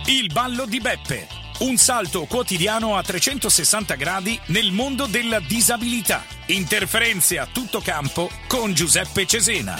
Il ballo di Beppe. Un salto quotidiano a 360 gradi nel mondo della disabilità. Interferenze a tutto campo con Giuseppe Cesena.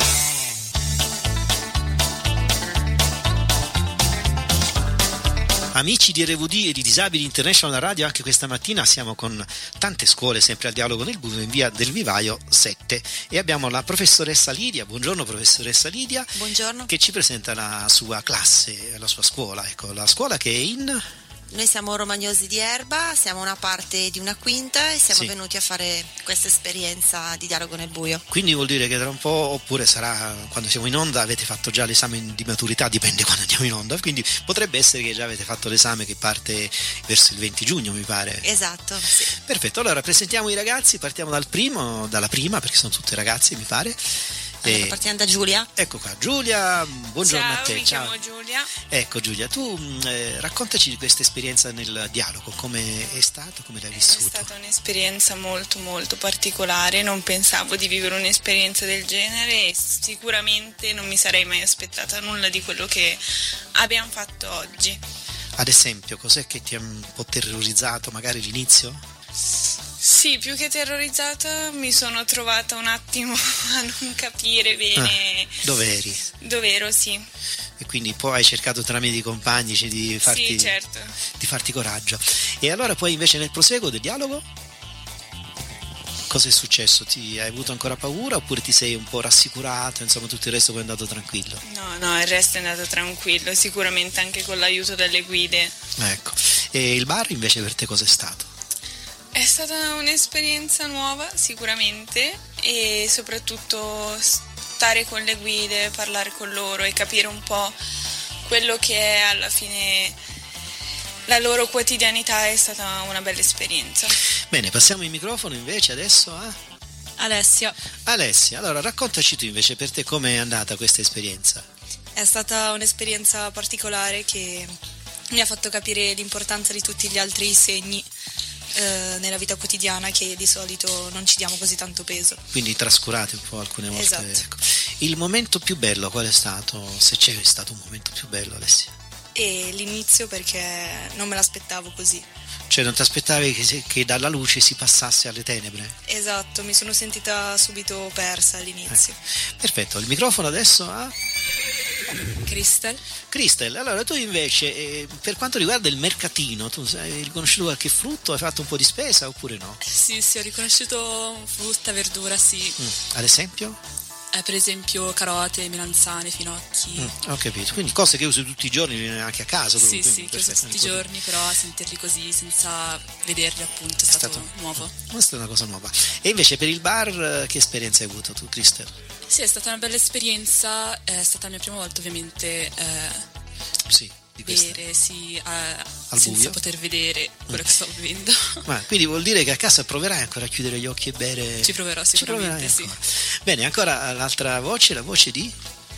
Amici di RVD e di Disabili International Radio, anche questa mattina siamo con tante scuole sempre al Dialogo nel Buio in via del Vivaio 7 e abbiamo la professoressa Lidia. Buongiorno professoressa Lidia. Buongiorno. Che ci presenta la sua classe, la sua scuola, ecco, la scuola che è in... Noi siamo Romagnosi di Erba, siamo una parte di una quinta e siamo venuti a fare questa esperienza di Dialogo nel Buio. Quindi vuol dire che tra un po', oppure sarà quando siamo in onda, avete fatto già l'esame di maturità, dipende quando andiamo in onda, quindi potrebbe essere che già avete fatto l'esame che parte verso il 20 giugno mi pare. Esatto, sì. Perfetto, allora presentiamo i ragazzi, partiamo dalla prima perché sono tutte ragazze mi pare. Partiamo da Giulia. Ecco qua, Giulia, buongiorno. Ciao, a te. Mi chiamo Giulia. Ecco Giulia, tu raccontaci di questa esperienza nel dialogo, come è stato, come l'hai vissuta? È stata un'esperienza molto molto particolare, non pensavo di vivere un'esperienza del genere e sicuramente non mi sarei mai aspettata nulla di quello che abbiamo fatto oggi. Ad esempio, cos'è che ti ha un po' terrorizzato, magari l'inizio? Sì, più che terrorizzata mi sono trovata un attimo a non capire bene dove eri. Dove ero, sì. E quindi poi hai cercato tramite i compagni di farti, sì, certo, di farti coraggio. E allora poi invece nel proseguo del dialogo cosa è successo? Hai avuto ancora paura oppure ti sei un po' rassicurata? Insomma, tutto il resto poi è andato tranquillo? No, il resto è andato tranquillo, sicuramente anche con l'aiuto delle guide. Ecco. E il bar invece per te cos'è stato? È stata un'esperienza nuova sicuramente e soprattutto stare con le guide, parlare con loro e capire un po' quello che è alla fine la loro quotidianità. È stata una bella esperienza. Bene, passiamo il microfono invece adesso a Alessia, allora raccontaci tu invece per te com'è andata questa esperienza. è stata un'esperienza particolare che mi ha fatto capire l'importanza di tutti gli altri segni nella vita quotidiana che di solito non ci diamo così tanto peso. Quindi trascurate un po' alcune volte. Esatto. Ecco. Il momento più bello qual è stato? Se c'è stato un momento più bello, Alessia? E l'inizio perché non me l'aspettavo così. Cioè non ti aspettavi che dalla luce si passasse alle tenebre? Esatto, mi sono sentita subito persa all'inizio. Perfetto, il microfono adesso a Cristel, allora tu invece per quanto riguarda il mercatino, tu hai riconosciuto qualche frutto, hai fatto un po' di spesa oppure no? Sì, ho riconosciuto frutta, verdura, sì. Ad esempio? Per esempio carote, melanzane, finocchi. Ho capito, quindi cose che usi tutti i giorni anche a casa? Sì, quindi, che uso tutti i giorni, però sentirli così senza vederli appunto è stato nuovo. Questa è una cosa nuova. E invece per il bar che esperienza hai avuto tu, Cristel? Sì, è stata una bella esperienza, è stata la mia prima volta ovviamente sì, di bere, sì, al senza buio. poter vedere quello che sto bevendo. Ma quindi vuol dire che a casa proverai ancora a chiudere gli occhi e bere? Ci proverò sicuramente, sì. Bene, ancora l'altra voce, la voce di?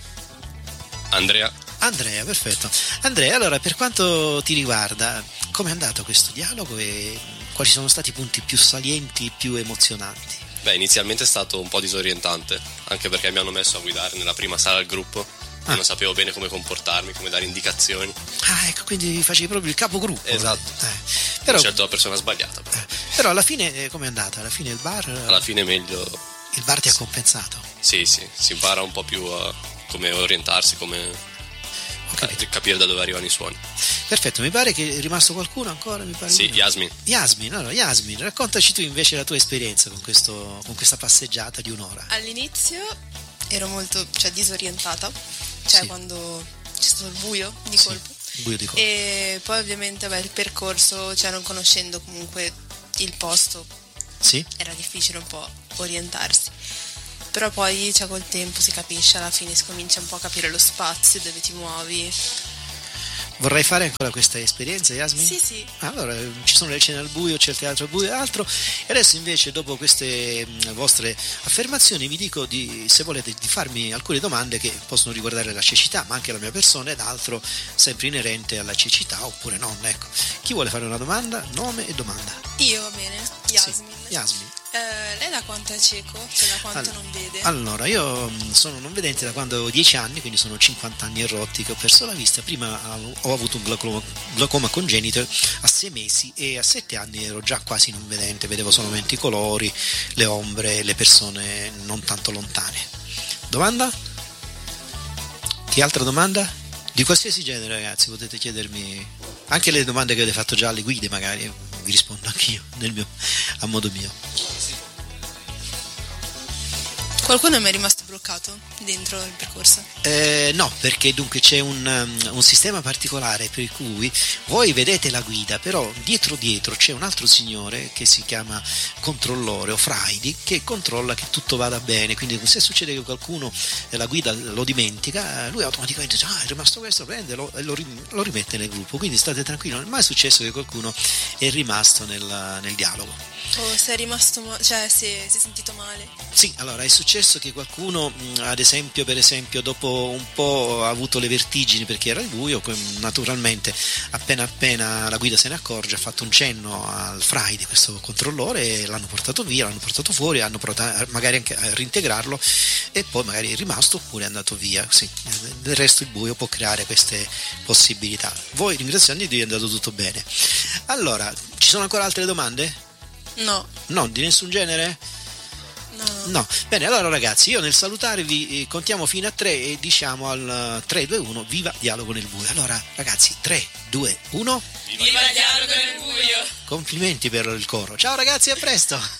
Andrea, perfetto. Andrea, allora per quanto ti riguarda, com'è andato questo dialogo e quali sono stati i punti più salienti, più emozionanti? inizialmente è stato un po' disorientante, anche perché mi hanno messo a guidare nella prima sala al gruppo e non sapevo bene come comportarmi, come dare indicazioni. Ah, ecco, quindi facevi proprio il capogruppo. Esatto. Però, ho scelto la persona sbagliata. Però alla fine com'è andata? Alla fine il bar? Alla fine meglio. Il bar ti ha compensato? Sì, si impara un po' più a come orientarsi, come capire da dove arrivano i suoni. Perfetto, mi pare che è rimasto qualcuno ancora, mi pare. Sì, Yasmin, raccontaci tu invece la tua esperienza con questa passeggiata di un'ora. All'inizio ero molto disorientata, quando c'è stato il buio di colpo. E poi ovviamente il percorso, non conoscendo comunque il posto, era difficile un po' orientarsi. Però poi col tempo si capisce, alla fine si comincia un po' a capire lo spazio dove ti muovi. Vorrei fare ancora questa esperienza, Yasmin? Sì. Allora, ci sono le cene al buio, c'è il teatro al buio e altro. E adesso invece, dopo queste vostre affermazioni, vi dico se volete di farmi alcune domande che possono riguardare la cecità, ma anche la mia persona ed altro sempre inerente alla cecità oppure non. Ecco, chi vuole fare una domanda? Nome e domanda. Io, va bene. Yasmin. Yasmin. Lei da quanto è cieco? Cioè da quanto non vede? Allora, io sono non vedente da quando avevo 10 anni, quindi sono 50 anni e rotti che ho perso la vista. Prima ho avuto un glaucoma congenito a 6 mesi e a 7 anni ero già quasi non vedente, vedevo solamente i colori, le ombre, le persone non tanto lontane. Domanda? Che altra domanda? Di qualsiasi genere, ragazzi, potete chiedermi anche le domande che avete fatto già alle guide, magari vi rispondo anch'io a modo mio. Qualcuno è mai rimasto bloccato dentro il percorso? No, perché dunque c'è un sistema particolare per cui voi vedete la guida, però dietro c'è un altro signore che si chiama controllore o Friday, che controlla che tutto vada bene. Quindi se succede che qualcuno la guida lo dimentica, lui automaticamente dice è rimasto questo, prende e lo rimette nel gruppo. Quindi state tranquilli, non è mai successo che qualcuno è rimasto nel dialogo. O se è rimasto cioè si è sentito male? Sì, allora è successo che qualcuno per esempio dopo un po' ha avuto le vertigini perché era il buio, naturalmente appena la guida se ne accorge ha fatto un cenno al Friday, questo controllore, e l'hanno portato via, l'hanno portato fuori, hanno provato magari anche a reintegrarlo e poi magari è rimasto oppure è andato via. Sì, del resto il buio può creare queste possibilità. Voi ringraziando Dio è andato tutto bene. Allora, ci sono ancora altre domande? No, di nessun genere? No. Bene, allora ragazzi, io nel salutarvi contiamo fino a 3 e diciamo al 3, 2, 1 viva Dialogo nel buio. Allora ragazzi, 3, 2, 1 viva Dialogo nel buio. Complimenti per il coro. Ciao ragazzi, a presto.